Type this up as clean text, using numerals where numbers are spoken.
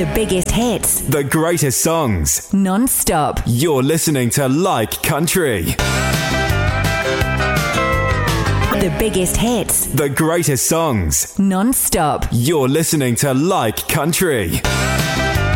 The biggest hits. The greatest songs. Non-stop. You're listening to Like Country. The biggest hits. The greatest songs. Non-stop. You're listening to Like Country.